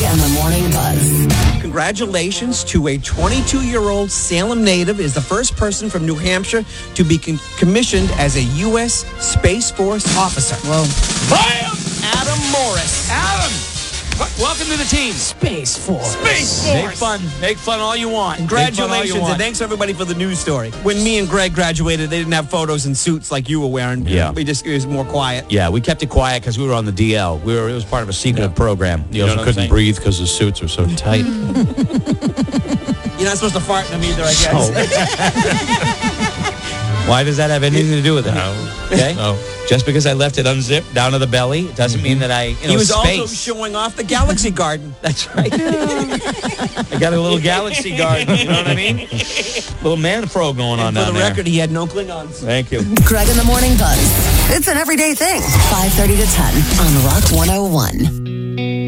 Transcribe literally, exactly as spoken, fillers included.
and the Morning Buzz. Congratulations to a twenty-two-year-old Salem native is the first person from New Hampshire to be con- commissioned as a U S Space Force officer. Whoa. Bam! Adam Morris. Adam! Welcome to the team. Space Force. Space Force. Make fun. Make fun all you want. Congratulations, you want. and thanks everybody for the news story. When me and Greg graduated, they didn't have photos and suits like you were wearing. Yeah. We just, it was more quiet. Yeah, we kept it quiet because we were on the D L. We were. It was part of a secret Yeah. program. You, also couldn't breathe because the suits were so tight. You're not supposed to fart in them either, I guess. Why does that have anything to do with it? No. Okay. No. Just because I left it unzipped down to the belly, it doesn't mean that I, you know, He was space. also showing off the Galaxy Garden. That's right. I got a little galaxy garden. You know what I mean? Little man pro going on And for down the there. record, he had no Klingons. Thank you. Greg in the Morning Buzz. It's an everyday thing. five thirty to ten on Rock one oh one.